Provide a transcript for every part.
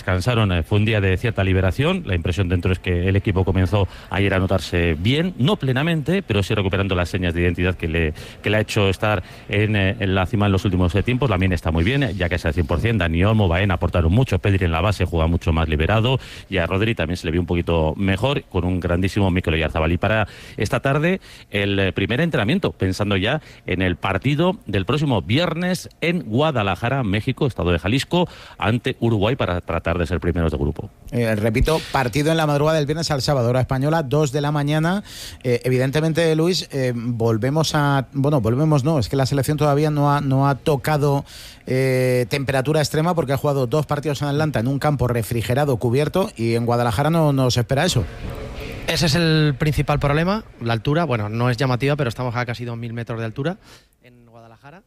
descansaron, fue un día de cierta liberación. La impresión dentro es que el equipo comenzó ayer a notarse bien, no plenamente, pero sí recuperando las señas de identidad que le ha hecho estar en la cima en los últimos tiempos. Lamine está muy bien, ya que es al 100%. Dani Olmo, Baena aportaron mucho, Pedri en la base juega mucho más liberado, y a Rodri también se le vio un poquito mejor, con un grandísimo Mikel Oyarzabal. Y para esta tarde, el primer entrenamiento, pensando ya en el partido del próximo viernes en Guadalajara, México, estado de Jalisco, ante Uruguay, para tratar de ser primeros de grupo. Repito, partido en la madrugada del viernes al sábado, hora española, 2 de la mañana. Evidentemente, Luis, volvemos no, es que la selección todavía no ha tocado temperatura extrema, porque ha jugado 2 partidos en Atlanta en un campo refrigerado, cubierto, y en Guadalajara no nos espera eso. Ese es el principal problema, la altura. Bueno, no es llamativa, pero estamos a casi 2.000 metros de altura en Guadalajara.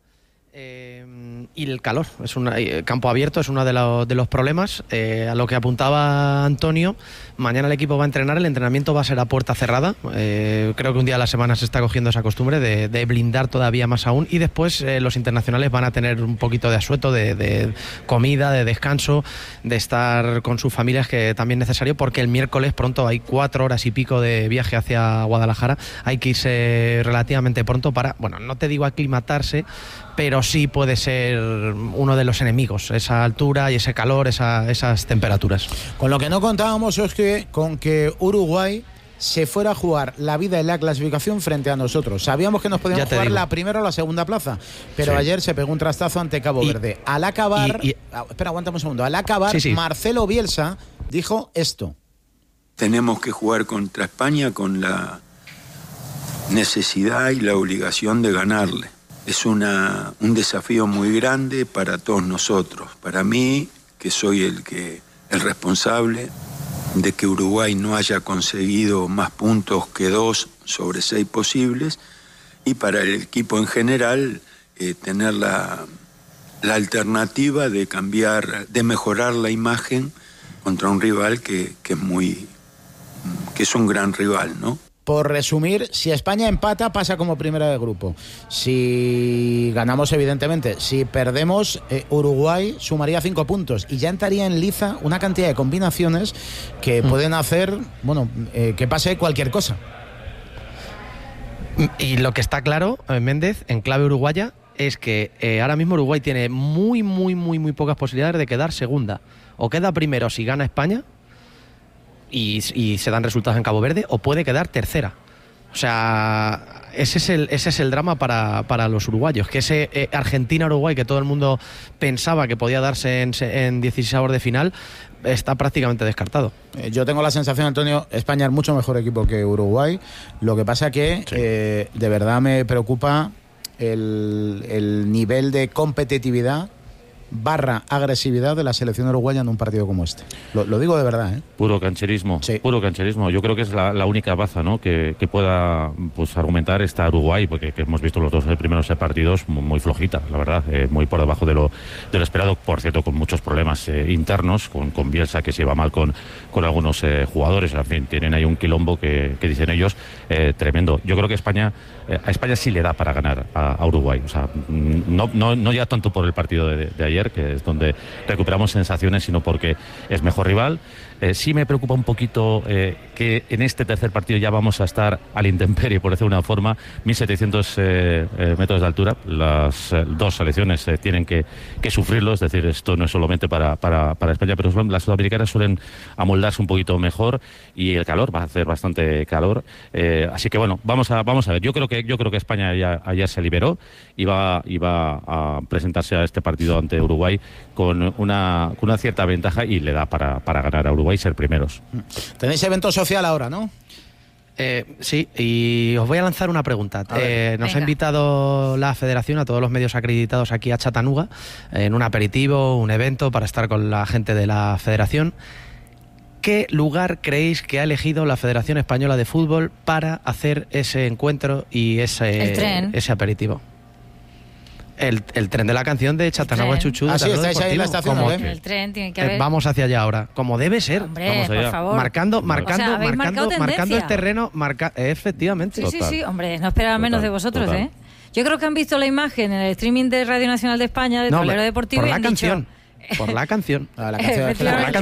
Y el calor, campo abierto es uno de los problemas. A lo que apuntaba Antonio, mañana el equipo va a entrenar, el entrenamiento va a ser a puerta cerrada. Creo que un día a la semana se está cogiendo esa costumbre de blindar todavía más aún, y después los internacionales van a tener un poquito de asueto, de comida, de descanso, de estar con sus familias, que también es necesario, porque el miércoles pronto hay 4 horas y pico de viaje hacia Guadalajara. Hay que irse relativamente pronto para, bueno, no te digo aclimatarse, pero sí puede ser uno de los enemigos, esa altura y ese calor, esas temperaturas. Con lo que no contábamos es que con que Uruguay se fuera a jugar la vida en la clasificación frente a nosotros. Sabíamos que nos podíamos jugar la primera o la segunda plaza, pero sí, ayer se pegó un trastazo ante Cabo Verde. Al acabar, espera, aguántame un segundo. Al acabar, Marcelo Bielsa dijo esto: tenemos que jugar contra España con la necesidad y la obligación de ganarle. Es un desafío muy grande para todos nosotros. Para mí, que soy el responsable de que Uruguay no haya conseguido más puntos que 2 sobre 6 posibles, y para el equipo en general, tener la alternativa de cambiar, de mejorar la imagen contra un rival que es un gran rival, ¿no? Por resumir, si España empata, pasa como primera de grupo. Si ganamos, evidentemente. Si perdemos, Uruguay sumaría 5 puntos y ya entraría en liza una cantidad de combinaciones que pueden hacer, que pase cualquier cosa. Y lo que está claro, Méndez, en clave uruguaya, es que ahora mismo Uruguay tiene muy pocas posibilidades de quedar segunda. O queda primero si gana España y se dan resultados en Cabo Verde, o puede quedar tercera. O sea, ese es el drama para los uruguayos, que ese Argentina-Uruguay que todo el mundo pensaba que podía darse en 16avos de final está prácticamente descartado. Yo tengo la sensación, Antonio, España es mucho mejor equipo que Uruguay. Lo que pasa que de verdad me preocupa el nivel de competitividad / agresividad de la selección uruguaya en un partido como este. Lo digo de verdad, ¿eh? Puro cancherismo, puro cancherismo. Yo creo que es la única baza, ¿no?, que pueda argumentar esta Uruguay, porque que hemos visto los 2 primeros partidos muy flojita, la verdad, muy por debajo de lo esperado, por cierto, con muchos problemas internos, con Bielsa, que se lleva mal con algunos jugadores. En fin, tienen ahí un quilombo que dicen ellos tremendo. Yo creo que a España sí le da para ganar a Uruguay. O sea, no ya tanto por el partido de ayer, que es donde recuperamos sensaciones, sino porque es mejor rival. Sí me preocupa un poquito que en este tercer partido ya vamos a estar al intemperie, por decirlo de una forma, 1.700 metros de altura. Las 2 selecciones tienen que sufrirlo, es decir, esto no es solamente para España, pero las sudamericanas suelen amoldarse un poquito mejor, y el calor va a hacer bastante calor. Así que bueno, vamos a ver. Yo creo que España ya ayer se liberó y va a presentarse a este partido ante Uruguay con una cierta ventaja, y le da para ganar a Uruguay y ser primeros. Tenéis evento social ahora, ¿no? Sí, y os voy a lanzar una pregunta. Nos ha invitado la Federación a todos los medios acreditados aquí a Chattanooga en un aperitivo, un evento para estar con la gente de la Federación. ¿Qué lugar creéis que ha elegido la Federación Española de Fútbol para hacer ese encuentro y ese aperitivo? El tren de la canción de Chattanooga Chuchu. Ah, sí, estáis ahí en la estación. El tren tiene que haber. Vamos hacia allá ahora, como debe ser. Hombre, vamos allá. por favor. Marcando marcado el terreno, efectivamente. Sí, hombre, no esperaba menos de vosotros, total. Yo creo que han visto la imagen en el streaming de Radio Nacional de España, de Tablero Deportivo, por y la han canción. dicho... Por la canción. La canción.